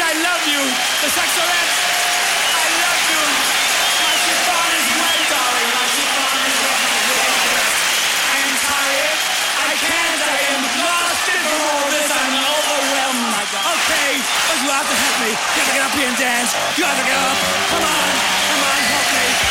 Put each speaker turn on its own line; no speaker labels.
I love you. The Saxolettes, I love you. My chiffon is wet, darling. My chiffon is wet. I am tired. I can't. I am exhausted from all this. I'm overwhelmed. Okay, but you have to help me. You have to get up here and dance. You have to get up. Come on, help me.